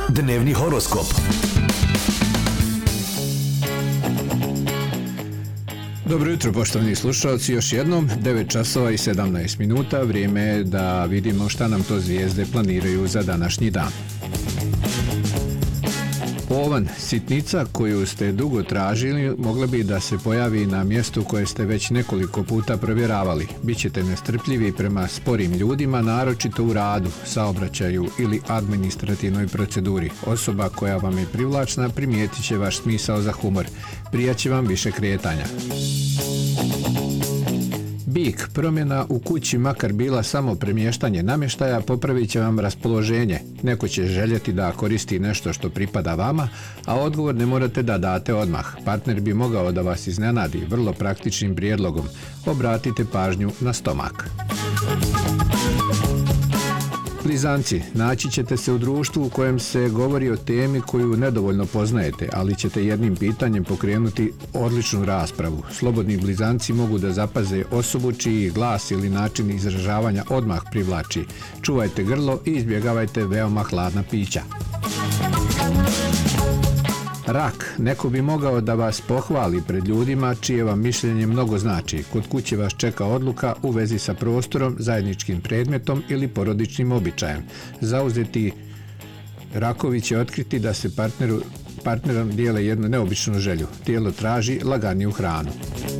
Dnevni horoskop. Dobro jutro, poštovani slušalci, još jednom 9 časova i 17 minuta, vrijeme je da vidimo šta nam to zvijezde planiraju za današnji dan. Ovan, sitnica koju ste dugo tražili mogla bi da se pojavi na mjestu koje ste već nekoliko puta provjeravali. Bićete nestrpljivi prema sporim ljudima, naročito u radu, saobraćaju ili administrativnoj proceduri. Osoba koja vam je privlačna primijetit će vaš smisao za humor. Prijaće vam više kretanja. Bik, promjena u kući, makar bila samo premještanje namještaja, popravit će vam raspoloženje. Neko će željeti da koristi nešto što pripada vama, a odgovor ne morate da date odmah. Partner bi mogao da vas iznenadi vrlo praktičnim prijedlogom. Obratite pažnju na stomak. Blizanci, naći ćete se u društvu u kojem se govori o temi koju nedovoljno poznajete, ali ćete jednim pitanjem pokrenuti odličnu raspravu. Slobodni blizanci mogu da zapaze osobu čiji glas ili način izražavanja odmah privlači. Čuvajte grlo i izbjegavajte veoma hladna pića. Rak, neko bi mogao da vas pohvali pred ljudima čije vam mišljenje mnogo znači. Kod kuće vas čeka odluka u vezi sa prostorom, zajedničkim predmetom ili porodičnim običajem. Zauzeti rakovi će otkriti da se partnerom dijele jednu neobičnu želju. Tijelo traži laganiju hranu.